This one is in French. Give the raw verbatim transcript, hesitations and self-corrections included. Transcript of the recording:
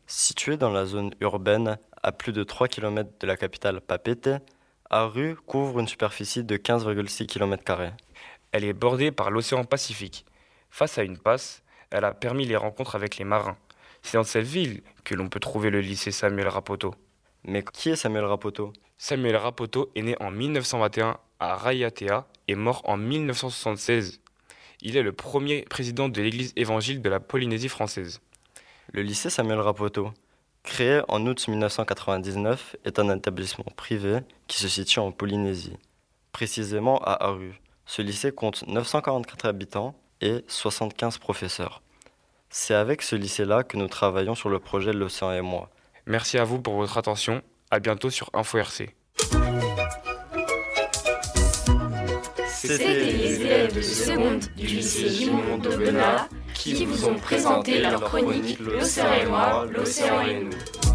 Située dans la zone urbaine, à plus de trois kilomètres de la capitale Papeete, Aru couvre une superficie de quinze virgule six kilomètres carrés. Elle est bordée par l'océan Pacifique. Face à une passe, elle a permis les rencontres avec les marins. C'est dans cette ville que l'on peut trouver le lycée Samuel Rapoto. Mais qui est Samuel Rapoto? Samuel Rapoto est né en mille neuf cent vingt et un à Raiatea et mort en mille neuf cent soixante-seize. Il est le premier président de l'église évangile de la Polynésie française. Le lycée Samuel Rapoto, créé en août mille neuf cent quatre-vingt-dix-neuf, est un établissement privé qui se situe en Polynésie, précisément à Aru. Ce lycée compte neuf cent quarante-quatre habitants et soixante-quinze professeurs. C'est avec ce lycée-là que nous travaillons sur le projet L'Océan et moi. Merci à vous pour votre attention. À bientôt sur Info R C. C'était les élèves de seconde du lycée Gimond d'Aubenas qui vous ont présenté leur chronique L'Océan et moi, l'Océan et nous.